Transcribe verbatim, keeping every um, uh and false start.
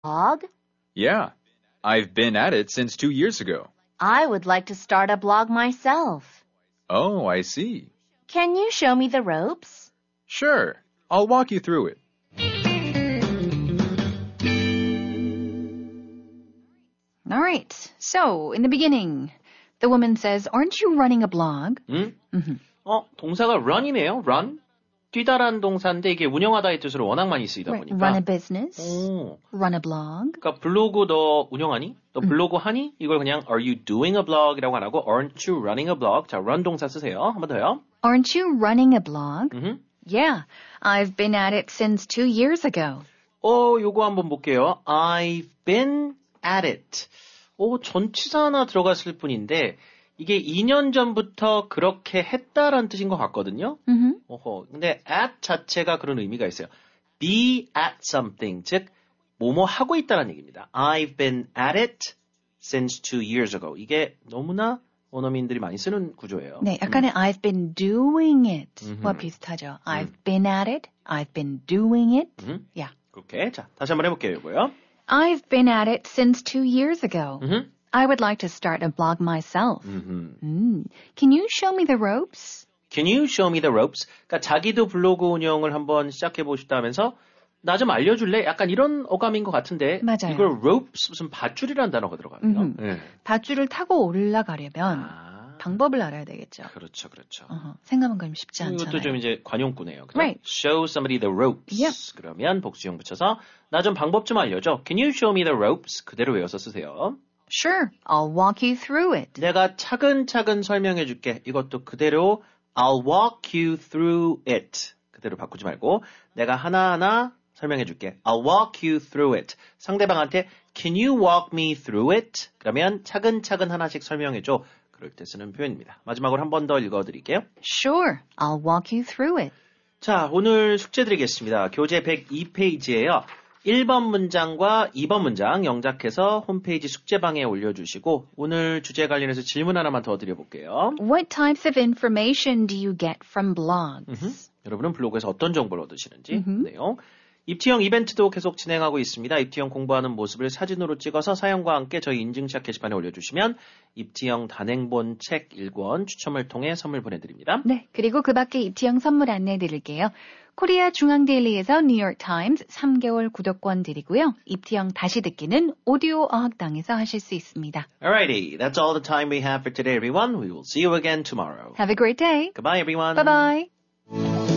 blog? Yeah, I've been at it since two years ago. I would like to start a blog myself. Oh, I see. Can you show me the ropes? Sure, I'll walk you through it. All right. So, in the beginning, the woman says, aren't you running a blog? 음? Mm-hmm. 어, 동사가 run이네요. run. 뛰다라는 동사인데 이게 운영하다의 뜻으로 워낙 많이 쓰이다 Right. 보니까. Run a business. 오. Run a blog. 그러니까 블로그 너 운영하니? 너 블로그 하니? 이걸 그냥 are you doing a blog이라고 안 하고 aren't you running a blog? 자, run 동사 쓰세요. 한 번 더요. Aren't you running a blog? 음흠. Yeah, I've been at it since two years ago. 어, 요거 한번 볼게요. I've been at it. 오, 전치사 하나 들어갔을 뿐인데 이게 이 년 전부터 그렇게 했다라는 뜻인 것 같거든요. Mm-hmm. 어허, 근데 at 자체가 그런 의미가 있어요. be at something, 즉 뭐뭐 하고 있다는 얘기입니다. I've been at it since two years ago. 이게 너무나 원어민들이 많이 쓰는 구조예요. 네, 약간의 I've been doing it 와 음흠. 비슷하죠. I've been at it, I've been doing it. 음. Yeah. 그렇게. 자, 다시 한번 해볼게요, 이거요. I've been at it since two years ago. 음흠. I would like to start a blog myself. 음흠. Mm. Can you show me the ropes? Can you show me the ropes? 그러니까 자기도 블로그 운영을 한번 시작해보고 싶다면서 나 좀 알려줄래? 약간 이런 어감인 것 같은데 맞아요. 이걸 ropes 무슨 밧줄이라는 단어가 들어가요. 음흠. 네. 밧줄을 타고 올라가려면 아, 방법을 알아야 되겠죠. 그렇죠, 그렇죠. 어허, 생각만 그럼 쉽지 않잖아요. 이것도 좀 이제 관용구네요. 그죠? Right. Show somebody the ropes. Yep. 그러면 복수형 붙여서 나 좀 방법 좀 알려줘. Can you show me the ropes? 그대로 외워서 쓰세요. Sure, I'll walk you through it. 내가 차근차근 설명해 줄게. 이것도 그대로 I'll walk you through it. 그대로 바꾸지 말고 내가 하나하나 설명해 줄게. I'll walk you through it. 상대방한테 Can you walk me through it? 그러면 차근차근 하나씩 설명해 줘. 그럴 때 쓰는 표현입니다. 마지막으로 한 번 더 읽어드릴게요. Sure, I'll walk you through it. 자, 오늘 숙제 드리겠습니다. 교재 백이 페이지예요. 일 번 문장과 이 번 문장 영작해서 홈페이지 숙제방에 올려주시고 오늘 주제 관련해서 질문 하나만 더 드려볼게요. What types of information do you get from blogs? 음흠. 여러분은 블로그에서 어떤 정보를 얻으시는지 음흠. 내용. 입티형 이벤트도 계속 진행하고 있습니다. 입티형 공부하는 모습을 사진으로 찍어서 사연과 함께 저희 인증샷 게시판에 올려주시면 입티형 단행본 책 일 권 추첨을 통해 선물 보내드립니다. 네, 그리고 그 밖에 입티형 선물 안내해 드릴게요. 코리아 중앙데일리에서 뉴욕타임즈 삼 개월 구독권 드리고요. 입티형 다시 듣기는 오디오 어학당에서 하실 수 있습니다. Alrighty, that's all the time we have for today, everyone. We will see you again tomorrow. Have a great day. Goodbye, everyone. Bye-bye.